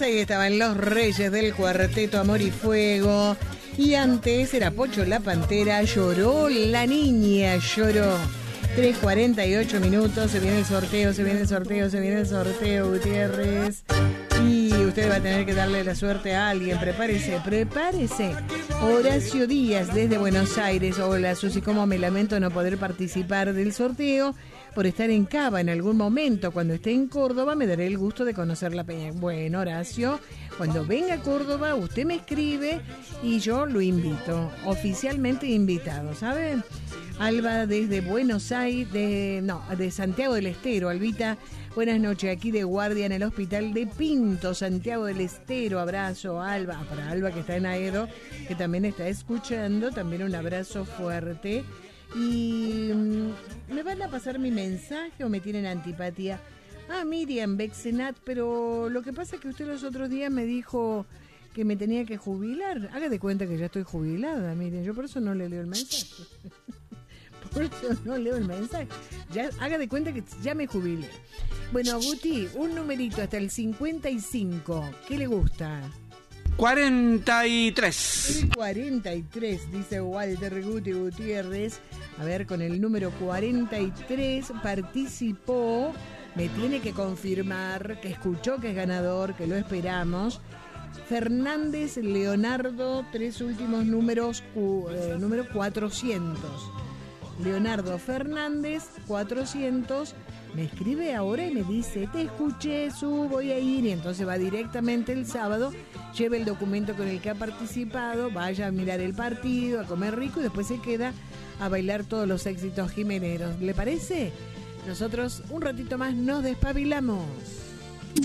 ahí estaban los reyes del cuarteto Amor y Fuego. Y antes era Pocho la Pantera, lloró la niña, lloró. 3:48 minutos, se viene el sorteo, Gutiérrez. Y usted va a tener que darle la suerte a alguien, prepárese. Horacio Díaz desde Buenos Aires. Hola Susi, cómo me lamento no poder participar del sorteo por estar en Cava en algún momento. Cuando esté en Córdoba me daré el gusto de conocer la peña. Bueno, Horacio, cuando venga a Córdoba usted me escribe y yo lo invito, oficialmente invitado, ¿sabe? Alba desde Buenos Aires, de Santiago del Estero. Albita, buenas noches, aquí de guardia en el hospital de Pinto, Santiago del Estero. Abrazo, Alba. Para Alba que está en Aedo, que también está escuchando, también un abrazo fuerte. Y ¿me van a pasar mi mensaje o me tienen antipatía? Miriam Bexenat, pero lo que pasa es que usted los otros días me dijo que me tenía que jubilar. Haga de cuenta que ya estoy jubilada, Miriam, yo por eso no le leo el mensaje. Por eso no leo el mensaje. Ya, haga de cuenta que ya me jubilé. Bueno, Guti, un numerito hasta el 55. ¿Qué le gusta? 43. El 43, dice Walter Guti Gutiérrez. A ver, con el número 43 participó. Me tiene que confirmar que escuchó que es ganador, que lo esperamos. Fernández Leonardo, 3 últimos números, número 400. Leonardo Fernández, 400, me escribe ahora y me dice, te escuché, voy a ir, y entonces va directamente el sábado, lleva el documento con el que ha participado, vaya a mirar el partido, a comer rico y después se queda a bailar todos los éxitos jimeneros. ¿Le parece? Nosotros un ratito más nos despabilamos.